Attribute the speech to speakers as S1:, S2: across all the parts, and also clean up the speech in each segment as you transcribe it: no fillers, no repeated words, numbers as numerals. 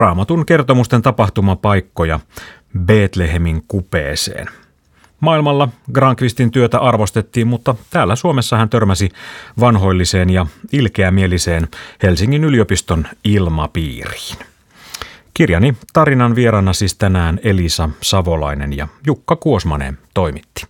S1: Raamatun kertomusten tapahtumapaikkoja Betlehemin kupeeseen. Maailmalla Granqvistin työtä arvostettiin, mutta täällä Suomessa hän törmäsi vanhoilliseen ja ilkeämieliseen Helsingin yliopiston ilmapiiriin. Kirjani tarinan vieraana siis tänään Elisa Savolainen ja Jukka Kuosmanen toimitti.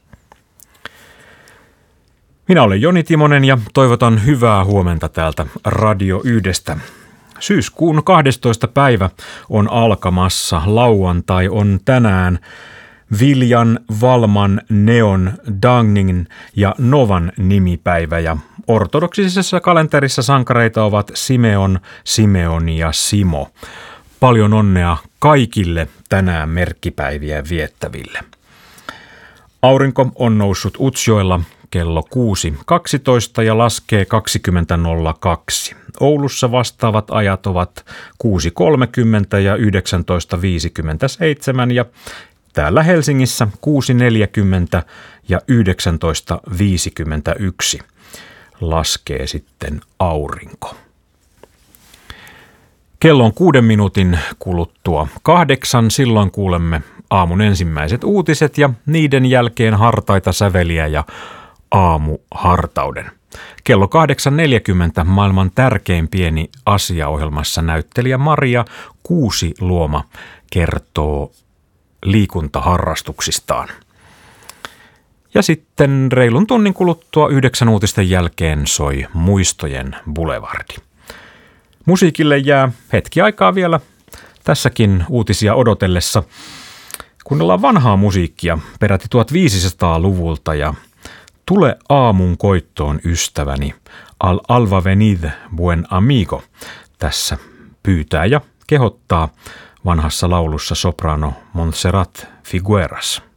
S1: Minä olen Joni Timonen ja toivotan hyvää huomenta täältä Radio Yhdestä. Syyskuun 12. päivä on alkamassa. Lauantai on tänään. Viljan, Valman, Neon, Dagnin ja Novan nimipäivä ja ortodoksisessa kalenterissa sankareita ovat Simeon, Simeon ja Simo. Paljon onnea kaikille tänään merkkipäiviä viettäville. Aurinko on noussut Utsjoella kello 6.12 ja laskee 20.02. Oulussa vastaavat ajat ovat 6.30 ja 19.57 ja täällä Helsingissä 6.40 ja 19.51 laskee sitten aurinko. Kello on 6 minuutin kuluttua 8, silloin kuulemme aamun ensimmäiset uutiset ja niiden jälkeen hartaita säveliä ja aamuhartauden. Kello 8.40 maailman tärkein pieni asiaohjelmassa näyttelijä Maria Kuusiluoma kertoo liikuntaharrastuksistaan. Ja sitten reilun tunnin kuluttua 9 uutisten jälkeen soi Muistojen Boulevard. Musiikille jää hetki aikaa vielä tässäkin uutisia odotellessa. Kuunnellaan vanhaa musiikkia peräti 1500-luvulta ja Tule aamun koittoon ystäväni, al alba venid buen amigo. Tässä pyytää ja kehottaa vanhassa laulussa soprano Montserrat Figueras.